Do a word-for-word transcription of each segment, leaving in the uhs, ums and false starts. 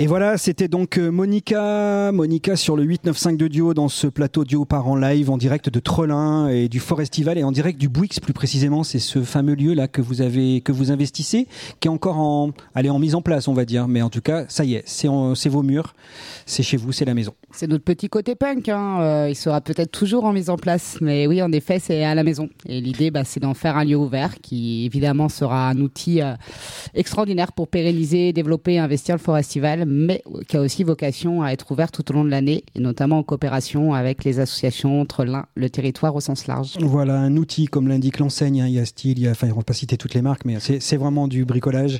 Et voilà, c'était donc Monica, Monica sur le huit neuf cinq de Duo dans ce plateau Duo part en live en direct de Trelin et du Forestival et en direct du Bouyx plus précisément. C'est ce fameux lieu là que vous avez, que vous investissez, qui est encore en, allez, en mise en place, on va dire. Mais en tout cas, ça y est, c'est, en, c'est vos murs, c'est chez vous, c'est la maison. C'est notre petit côté punk, hein. Euh, il sera peut-être toujours en mise en place, mais oui, en effet, c'est à la maison. Et l'idée, bah, c'est d'en faire un lieu ouvert qui, évidemment, sera un outil euh, extraordinaire pour pérenniser, développer et investir le Forestival, mais qui a aussi vocation à être ouvert tout au long de l'année, et notamment en coopération avec les associations entre l'un, le territoire au sens large. Voilà, un outil, comme l'indique l'enseigne, hein. Il y a Style, il y a, enfin, on ne va pas citer toutes les marques, mais c'est, c'est vraiment du bricolage.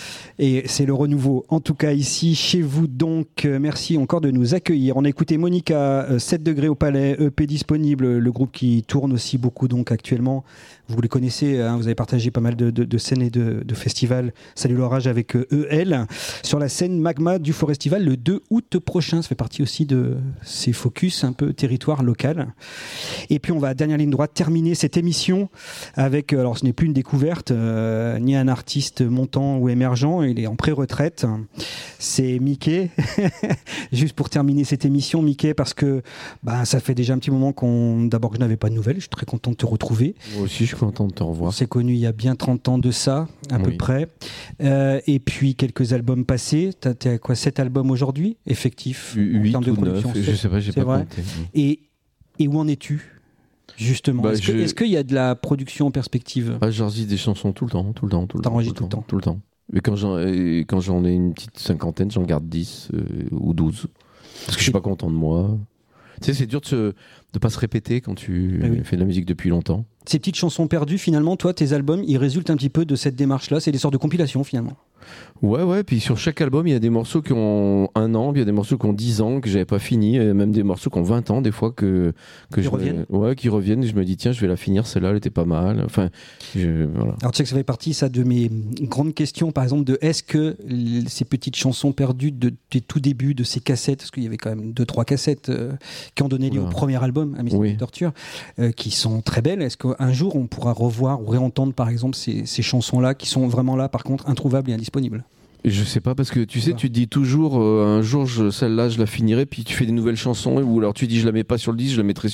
Et c'est le renouveau, en tout cas ici, chez vous. Donc, euh, merci encore de nous accueillir. On a écouté Monica, euh, sept degrés au Palais, E P disponible, le groupe qui tourne aussi beaucoup donc actuellement. Vous les connaissez, hein, vous avez partagé pas mal de, de, de scènes et de, de festivals. Salut l'orage avec euh, E L. Sur la scène Magma du Forestival le deux août prochain. Ça fait partie aussi de ces focus un peu territoire local. Et puis on va, dernière ligne droite, terminer cette émission avec, alors ce n'est plus une découverte, euh, ni un artiste montant ou émergent. Il est en pré-retraite. C'est Mickey. Juste pour terminer cette émission, Mickey, parce que bah, ça fait déjà un petit moment qu'on, d'abord que je n'avais pas de nouvelles. Je suis très content de te retrouver. Moi aussi, je suis content de te revoir. On s'est connus il y a bien trente ans de ça, à oui. peu près. Euh, et puis quelques albums passés. Tu as quoi, sept albums aujourd'hui, effectifs huit ou neuf, je sais pas, j'ai pas vrai. compté. Et, et où en es-tu justement, bah, est-ce, je... que, est-ce qu'il y a de la production en perspective? ah, j'enregistre des chansons tout le temps, tout le temps, tout le temps. T'enregistres tout le temps, tout le temps. Mais quand j'en, quand j'en ai une petite cinquantaine, j'en garde dix euh, ou douze. Parce que je suis pas content de moi. Tu sais, c'est dur de se, de pas se répéter quand tu oui. fais de la musique depuis longtemps. Ces petites chansons perdues, finalement, toi, tes albums, ils résultent un petit peu de cette démarche-là. C'est des sortes de compilations, finalement. Ouais, ouais. Puis sur chaque album, il y a des morceaux qui ont un an, puis il y a des morceaux qui ont dix ans, que j'avais pas fini, et même des morceaux qui ont vingt ans, des fois, que, que qui je reviennent. Me, ouais, qui reviennent, et je me dis, tiens, je vais la finir, celle-là, elle était pas mal. Enfin, je, voilà. Alors, tu sais que ça fait partie, ça, de mes grandes questions, par exemple, de est-ce que ces petites chansons perdues de tes tout débuts, de ces cassettes, parce qu'il y avait quand même deux, trois cassettes euh, qui ont donné lieu voilà. au premier album, à Mystère oui. Torture, euh, qui sont très belles. Est-ce qu'un jour, on pourra revoir ou réentendre, par exemple, ces, ces chansons-là, qui sont vraiment là, par contre, introuvables et indisponibles? Je sais pas, parce que tu sais, tu te dis toujours euh, un jour je, celle-là je la finirai, puis tu fais des nouvelles chansons, ou alors tu dis je la mets pas sur le disque, je la mettrai